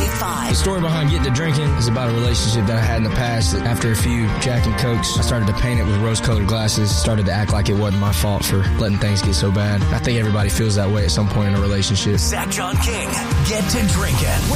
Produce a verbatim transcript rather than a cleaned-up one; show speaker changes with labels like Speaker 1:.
Speaker 1: ninety-five.
Speaker 2: The story behind Getting to Drinking is about a relationship that I had in the past. After a few Jack and Cokes, I started to paint it with rose-colored glasses, started to act like it wasn't my fault for letting things get so bad. I think everybody feels that way at some point in a relationship.
Speaker 1: Zach John King, Get to Drinking.